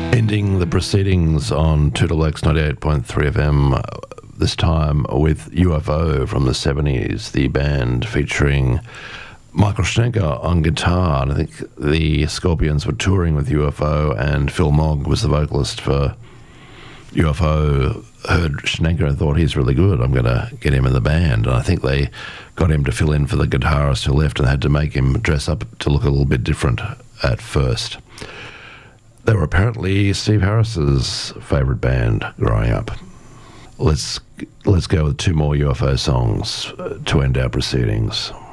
Ending the proceedings on 2XX 98.3 FM, this time with UFO from the 70s, the band featuring Michael Schenker on guitar. And I think the Scorpions were touring with UFO, and Phil Mogg was the vocalist for UFO. Heard Schenker and thought, he's really good, I'm going to get him in the band. And I think they got him to fill in for the guitarist who left, and had to make him dress up to look a little bit different at first. They were apparently Steve Harris's favourite band growing up. Let's go with two more UFO songs to end our proceedings.